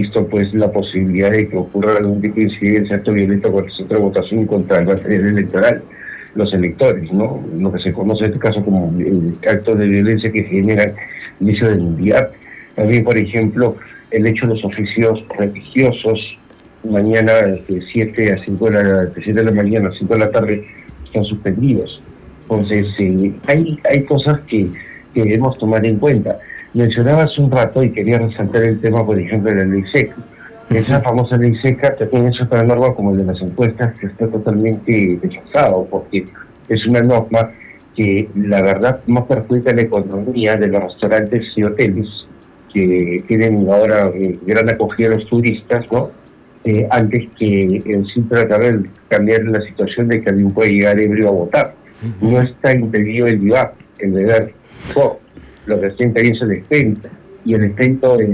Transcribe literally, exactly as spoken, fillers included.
visto pues la posibilidad de que ocurra algún tipo de incidencia, acto violento con el centro de votación contra el material electoral, los electores, ¿no? Lo que se conoce en este caso como eh, actos de violencia que generan inicio de nulidad. También, por ejemplo, el hecho de los oficios religiosos, mañana de siete a cinco de la, de siete de la mañana a cinco de la tarde, están suspendidos. Entonces, eh, hay, hay cosas que, que debemos tomar en cuenta. Mencionaba hace un rato y quería resaltar el tema, por ejemplo, de la ley seca. Esa famosa ley seca también es otra norma como el de las encuestas que está totalmente rechazado, porque es una norma que la verdad más perjudica la economía de los restaurantes y hoteles que tienen ahora eh, gran acogida a los turistas, ¿no? Eh, antes que en sí tratar de cambiar la situación de que alguien puede llegar ebrio a votar. No está impedido el I V A, el deber, lo que está impedido es el descuento, y el descuento